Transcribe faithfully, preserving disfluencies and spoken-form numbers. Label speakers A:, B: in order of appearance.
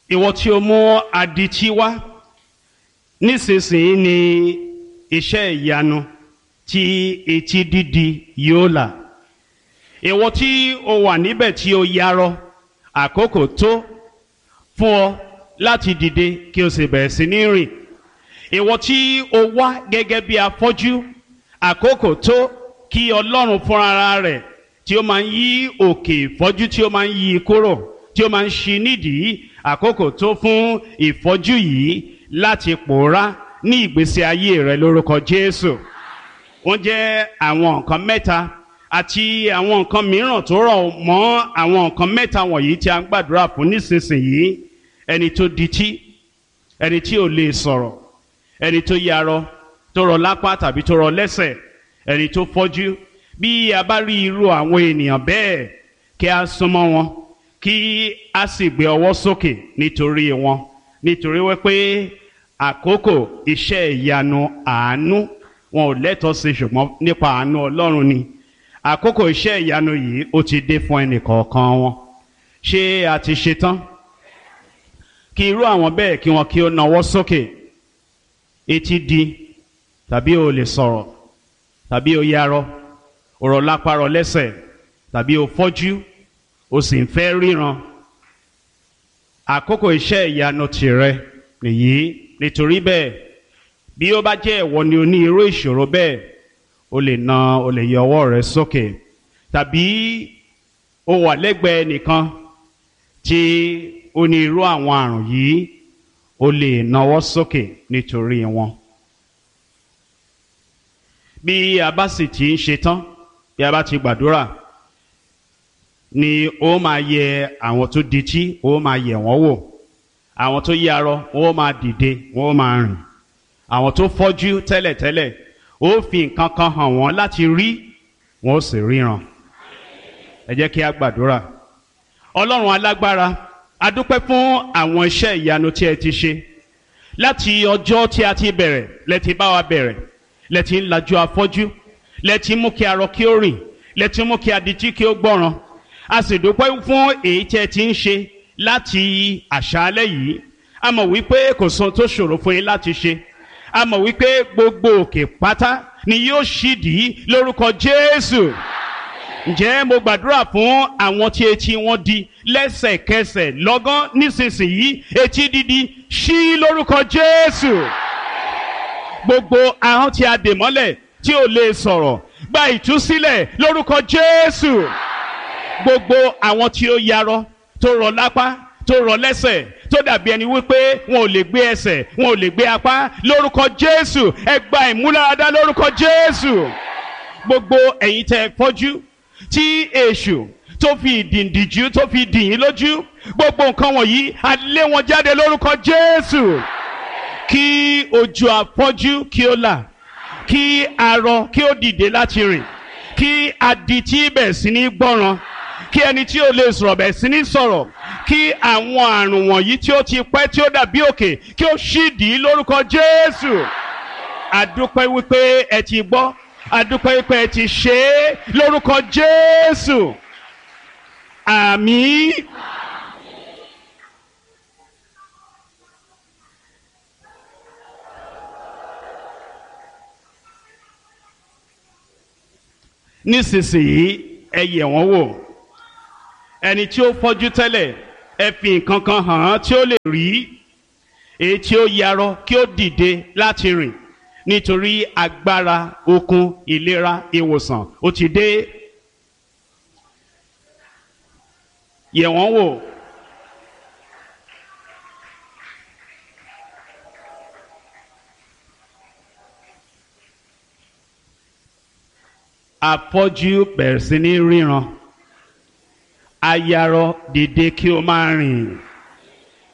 A: ìwọ tí o mú adití wá, nísinsìnyí ni iṣẹ́ ìyanu tí etí dídi yóò là. Ìwọ tí o wà níbẹ̀ tí o yarọ, àkókò tó fún ọ láti dìde kí o sì bẹ̀rẹ̀ sí ní rìn. Ìwọ tí o wá gẹ́gẹ́ bí afọ́jú, àkókò tó kí Ọlọ́run fúnra rẹ̀ tí ó máa ń yí òkè ìfọ́jú tí ó máa ń yí kúrò, tí ó máa ń ṣí nídìí, àkókò tó fún ìfọ́jú yìí láti pòórá ní ìgbésí ayé rẹ lórúkọ Jésù. Wọ́n jẹ́ àwọn nǹkan mẹ́ta àti àwọn nǹkan mìíràn tó rọ̀ mọ́ àwọn nǹkan mẹ́ta wọ̀nyí tí a ń gbàdúrà fún nísinsìnyí. Ẹni tó dití, ẹni tí ò lè sọ̀rọ̀, ẹni tó yarọ, tó rọ lápá tàbí tó rọ lẹ́sẹ̀, ẹni tó fọ́jú. Bí a bá rí irú àwọn ènìyàn bẹ́ẹ̀, kí a súnmọ́ wọn, kí a sì gbé ọwọ́ sókè nítorí wọn, nítorí wípé àkókò iṣẹ́ ìyanu àánú wọn ò lẹ́tọ̀ọ́ sí, ṣùgbọ́n nípa àánú Ọlọ́run ni. Àkókò iṣẹ́ ìyanu yìí ó ti dé fún ẹnìkọ̀ọ̀kan wọn. Ṣé a ti ṣetán? Kí irú àwọn bẹ́ẹ̀ kí wọn kí ó nawọ́ sókè. Etí di, tàbí o lè sọ̀rọ̀, tàbí o yarọ, o rọ lápá rọ lẹ́sẹ̀, tàbí o fọ́jú, o sì ń fẹ́ ríran. Àkókò iṣẹ́ ìyanu tìrẹ nìyí. Nítorí bẹ́ẹ̀, bí ó bá jẹ́ ìwọ ni o ní irú ìṣòro bẹ́ẹ̀, o lè na o lè yọ ọwọ́ rẹ sókè, tàbí o wà lẹ́gbẹ̀ẹ́ nìkan tí o ní irú àwọn àrùn yìí, o lè nawọ́ sókè nítorí wọn. Bí a bá sì ti ń ṣetán, bí a bá ti gbàdúrà, ni ó máa yẹ àwọn tó dití, ó máa yẹ wọ́n wò. Àwọn tó yarọ, ó máa dìde, wọ́n máa rìn. Àwọn tó fọ́jú tẹ́lẹ̀tẹ́lẹ̀, ó fi nǹkan kan hàn wọ́n láti rí, wọ́n ó sì ríran. Ẹ jẹ́ kí a gbàdúrà. Ọlọ́run alágbára, a dúpẹ́ fún àwọn iṣẹ́ ìyanu tí ẹ ti ṣe. Láti ọjọ́ tí a ti bẹ̀rẹ̀, lẹ ti bá wa bẹ̀rẹ̀, lẹ ti ń lajú afọ́jú, lẹ ti mú kí arọ kí ó rìn, lẹ ti mú kí adití kí ó gbọ́ràn. A sì dúpẹ́ fún èyí tí ẹ ti ń ṣe láti àṣálẹ́ yìí. A mọ̀ wípé kò sóhun tó ṣòro fún yín láti ṣe. A mọ̀ wípé gbogbo òkè pátá ni yóò ṣídìí lórúkọ Jésù. Ǹjẹ́ mo gbàdúrà fún àwọn tí etí wọn di lẹ́sẹ̀kẹsẹ̀ lọ́gán nísinsìnyí, etí dídi ṣí lórúkọ Jésù. Gbogbo ahọ́n tí a dè mọ́lẹ̀ tí ò lè sọ̀rọ̀, gba ìtúsílẹ̀ lórúkọ Jésù. Gbogbo àwọn tí ó yarọ, tó rọ lápá, tó rọ lẹ́sẹ̀, tó dàbí ẹni wípé wọn ò lè gbé ẹsẹ̀, wọn ò lè gbé apá, lórúkọ Jésù, ẹ gba ìmúláradá lórúkọ Jésù. Gbogbo ẹ̀yin tẹ́ fọ́jú, tí èṣù tó fi ìdìndìjú tó fi dì yín lójú, gbogbo nǹkan wọ̀nyí a lé wọn jáde lórúkọ Jésù. Kí ojú afọ́jú kí ó là, kí arọ kí ó dìde láti rìn, kí adití bẹ̀ sí ní gbọ́ràn, kí ẹni tí ó lè sọ̀rọ̀ bẹ̀ sí ní sọ̀rọ̀, kí àwọn àrùn wọ̀nyí tí ó ti pẹ́ tí ó dàbí òkè kí ó ṣídìí lórúkọ Jésù. A dúpẹ́ wípé ẹ ti gbọ́, a dúpẹ́ wípé ẹ ti ṣe é lórúkọ Jésù. Àmín. Nísinsìnyí ẹ yẹ̀ wọ́n wò. Ẹni tí ó fọ́jú tẹ́lẹ̀, ẹ fi nǹkan kan hàn án tí ó lè rí. Èyí tí ó yarọ kí ó dìde láti rìn, nítorí agbára, okun, ìlera, ìwòsàn ó ti dé. Yẹ̀ wọ́n wò. Afọ́jú bẹ̀rẹ̀ sí ní ríran. Ayarọ dìde kí o máa rìn.